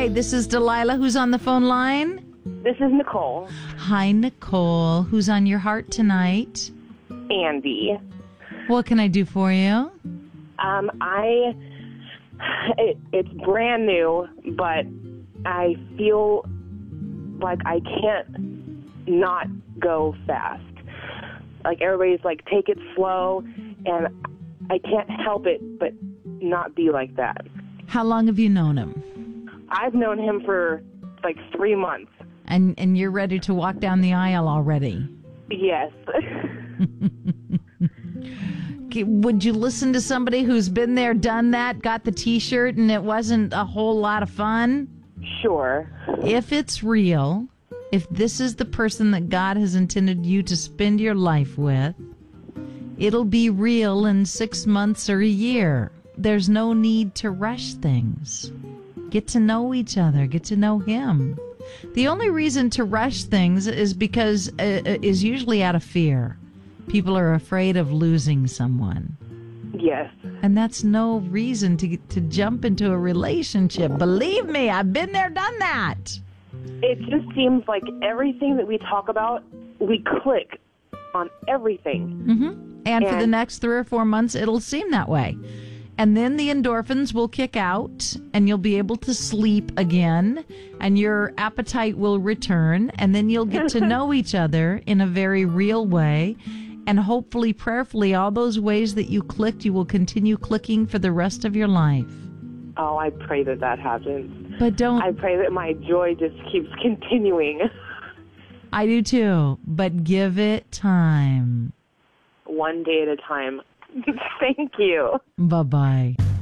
right, this is Delilah. Who's on the phone line? This is Nicole. Hi, Nicole. Who's on your heart tonight? Andy. What can I do for you? It's brand new, but I feel like I can't not go fast. Like everybody's like, take it slow, and I can't help it but not be like that. How long have you known him? I've known him for like 3 months. And you're ready to walk down the aisle already? Yes. Would you listen to somebody who's been there, done that, got the T-shirt, and it wasn't a whole lot of fun? Sure. If it's real, if this is the person that God has intended you to spend your life with, it'll be real in 6 months or a year. There's no need to rush things. Get to know each other. Get to know him. The only reason to rush things is because is usually out of fear. People are afraid of losing someone. Yes. And that's no reason to jump into a relationship. Believe me, I've been there, done that. It just seems like everything that we talk about, we click on everything. Mm-hmm. And for the next 3 or 4 months, it'll seem that way. And then the endorphins will kick out, and you'll be able to sleep again, and your appetite will return, and then you'll get to know each other in a very real way. And hopefully, prayerfully, all those ways that you clicked, you will continue clicking for the rest of your life. Oh, I pray that happens. But don't... I pray that my joy just keeps continuing. I do too, but give it time. One day at a time. Thank you. Bye-bye.